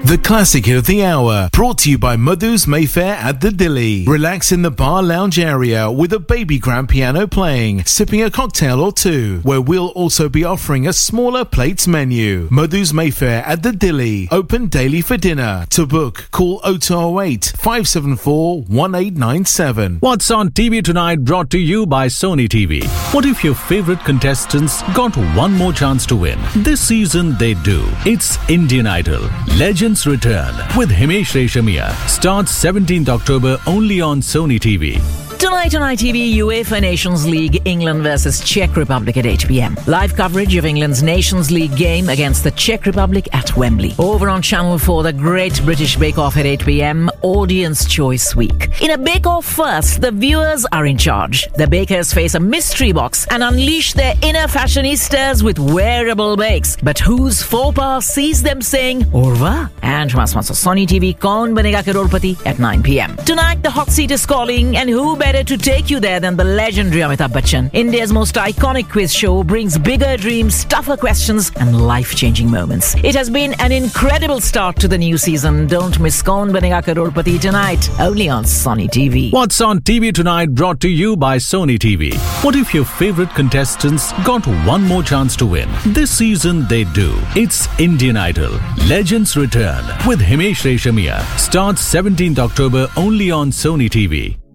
The classic of the hour, brought to you by Madhu's Mayfair at the Dilly. Relax in the bar lounge area with a baby grand piano playing, sipping a cocktail or two, where we'll also be offering a smaller plates menu. Madhu's Mayfair at the Dilly, open daily for dinner. To book, call 0208 574 1897. What's on TV tonight, brought to you by Sony TV. What if your favorite contestants got one more chance to win? This season they do. It's Indian Idol. Legends Return with Himesh Reshammiya starts 17th October only on Sony TV. Tonight on ITV, UEFA Nations League, England versus Czech Republic at 8 p.m. Live coverage of England's Nations League game against the Czech Republic at Wembley. Over on Channel 4, the Great British Bake Off at 8 p.m. Audience Choice Week. In a Bake Off first, the viewers are in charge. The bakers face a mystery box and unleash their inner fashionistas with wearable bakes. But whose faux pas sees them saying, Orva? And from Sony TV, Kaun Banega Crorepati at 9 p.m. Tonight, the hot seat is calling, and who better to take you there than the legendary Amitabh Bachchan. India's most iconic quiz show brings bigger dreams, tougher questions, and life-changing moments. It has been an incredible start to the new season. Don't miss Kaun Banega Crorepati tonight, only on Sony TV. What's on TV tonight, brought to you by Sony TV. What if your favorite contestants got one more chance to win? This season they do. It's Indian Idol. Legends Return with Himesh Reshammiya starts 17th October only on Sony TV.